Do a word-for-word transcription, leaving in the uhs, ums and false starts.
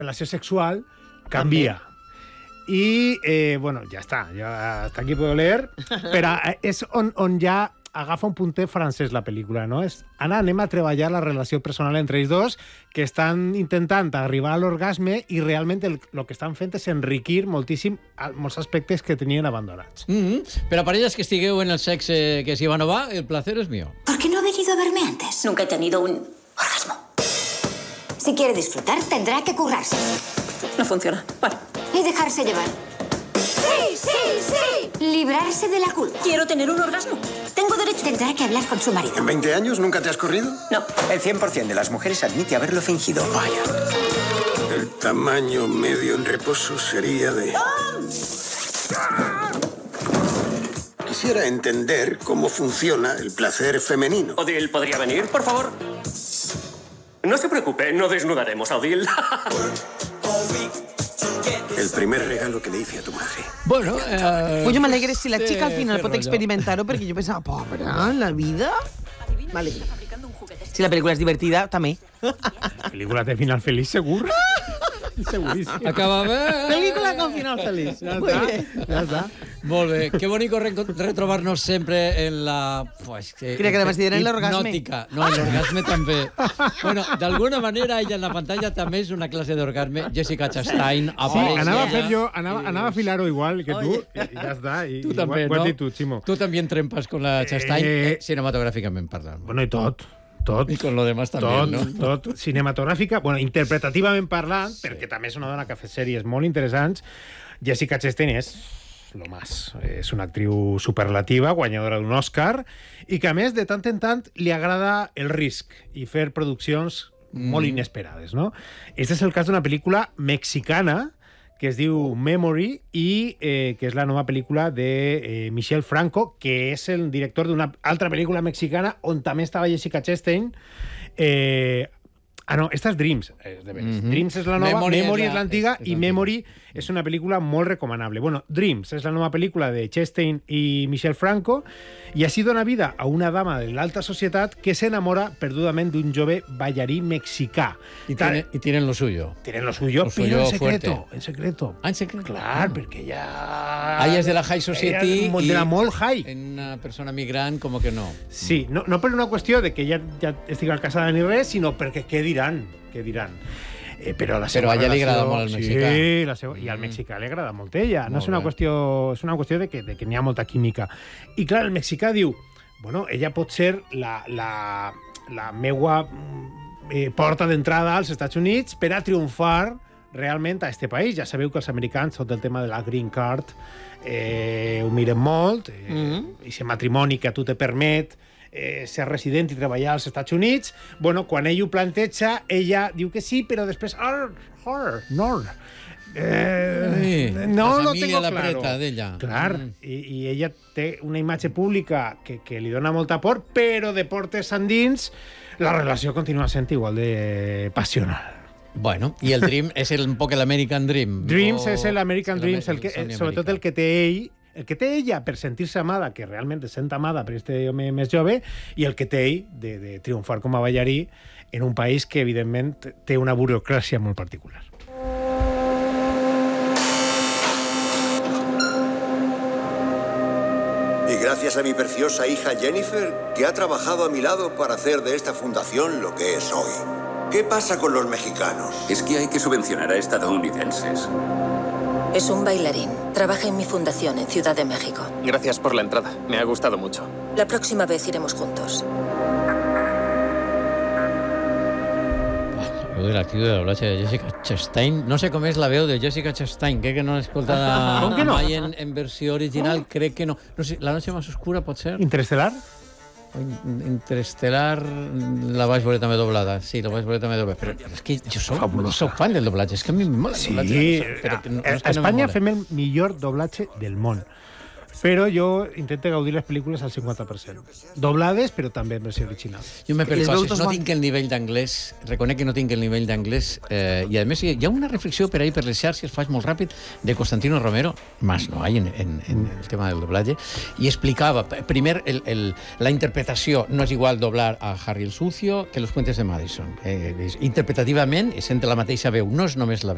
relació sexual canvia. I, eh, bueno, ja està, ja hasta aquí puedo leer, però és on, on ja agafa un punter francès la pel·lícula, no? És, Anna, anem a treballar la relació personal entre ells dos, que estan intentant arribar a l'orgasme i realment el, el que estan fent és enriquir moltíssim molts aspectes que tenien abandonats. Mm-hmm. Per a parelles que estigueu en el sexe que s'hi va no va, el placer és mío. ¿Por qué no ha venido a verme antes? Nunca he tenido un orgasmo. Si quiere disfrutar, tendrá que currarse. No funciona. Vale. Y dejarse llevar. ¡Sí, sí, sí! Librarse de la culpa. Quiero tener un orgasmo. Tengo derecho. Tendrá que hablar con su marido. ¿En veinte años nunca te has corrido? No. El cien por ciento de las mujeres admite haberlo fingido. Vaya. El tamaño medio en reposo sería de... Quisiera entender cómo funciona el placer femenino. Odile, ¿podría venir, por favor? No se preocupe, no desnudaremos a Odile. El primer regalo que le hice a tu madre. Bueno, eh... Pues yo me alegré si la sí, chica al final pero pot experimentar-ho, perquè jo pensava, pobra, la vida... Vale. Si la pel·lícula és divertida, també. La pel·lícula té final feliç, segur? Seguríssim. Acaba bé. Pel·lícula con final feliç. Ja està, ja està. Molt bé. Qué bonito re retrobar-nos sempre en la... Pues, que, Creia que anaves a dir en l'orgasme. Hipnòtica. No, en l'orgasme també. Bueno, d'alguna manera, ella en la pantalla també és una classe d'orgasme. Jessica Chastain Sí, apareix. anava a ella. fer jo, anava, anava a filar-ho igual que tu, i ja està. I, Tu també, ho has no? dit tu, Ximo. Tu també trempas con la Chastain, Eh, eh, cinematográficamente parlant. Bueno, i tot, tot. I con lo demás també, tot, no? tot cinematogràfica, bueno, interpretativament parlant, sí. Perquè també és una dona que ha fet sèries molt interessants. Jessica Chastain és lo más. És una actriu superlativa, guanyadora d'un Òscar, i que, a més, de tant en tant, li agrada el risc i fer produccions mm. molt inesperades, no? Este és el cas d'una pel·lícula mexicana que es diu Memory i eh, que és la nova pel·lícula de eh, Michel Franco, que és el director d'una altra pel·lícula mexicana on també estava Jessica Chastain. Eh, ah, no, esta és Dreams. Eh, de mm-hmm. Dreams és la nova, Memory, Memory és l'antiga i Memory és una pel·lícula molt recomanable. Bueno, Dreams és la nova pel·lícula de Chastain i Michel Franco i així dona vida a una dama de l'alta societat que s'enamora perdudament d'un jove ballarí mexicà. I, tiene, y tienen lo suyo. Tienen lo suyo, lo pero suyo en secreto. Fuerte. En secreto. Ah, en secreto. Clar, ah. perquè ja... Ah, ella és de la high society ella de la molt high. En una persona migrant, com que no. Sí, no, no per una qüestió de que ella ja estigui casada ni res, sinó perquè què diran, què diran. Eh, però la però a ella relació... li agrada molt el mexicà. Sí, la seva... i al mexicà li agrada molt ella. No molt és una bé. qüestió, és una qüestió de que, de que n'hi ha molta química. I clar, el mexicà diu, bueno, ella pot ser la, la, la meua eh, porta d'entrada als Estats Units per a triomfar realment a este país. Ja sabeu que els americans, tot el tema de la green card, eh, ho miren molt, eh, mm-hmm. i si matrimoni que a tu te permet eh, ser resident i treballar als Estats Units, bueno, quan ell ho planteja, ella diu que sí, però després, ar, ar, no, eh, sí, no la lo família tengo claro. l'apreta d'ella. Clar, mm. i, i ella té una imatge pública que, que li dona molta por, però de portes endins la relació continua sent igual de passional. Bueno, i el Dream és el, un poc l'American Dream. Dreams o... és l'American el Dreams, el que, el sobretot el que té ell, el que té ella per sentir-se amada, que realment es sent amada per este home més jove, i el que té ell de, de triomfar com a ballarí en un país que, evidentment, té una burocràcia molt particular. Y gracias a mi preciosa hija Jennifer, que ha trabajado a mi lado para hacer de esta fundación lo que es hoy. ¿Qué pasa con los mexicanos? Es que hay que subvencionar a estadounidenses. Es un bailarín. Trabaja en mi fundación en Ciudad de México. Gracias por la entrada. Me ha gustado mucho. La próxima vez iremos juntos. La veu de l'actriu de doblatge de Jessica Chastain. No sé com és la veu de Jessica Chastain, crec que no l'he escoltada Com que no? mai en, en versió original, crec que no. No sé, La noche más oscura pot ser? Interestelar? Interestelar la vaig veure també doblada. Sí, la vaig veure també doblada. Però és que jo soc, soc fan del doblatge. És que a mi mola el Sí, doblatge. Però que no, a, no és que a Espanya no fem el millor doblatge del món. Però jo intento gaudir les pel·lícules al cinquanta per cent. Doblades, però també en versió original. Jo me percoses, no van... tinc el nivell d'anglès, reconec que no tinc el nivell d'anglès, eh, i a més hi ha una reflexió per ahí per les xarxes, faig molt ràpid, de Constantino Romero, más no hay en, en, en el tema del doblatge, i explicava, primer, el, el, la interpretació no és igual doblar a Harry el Sucio que Los Puentes de Madison. Eh, interpretativament, és entre la mateixa veu, no és només la veu.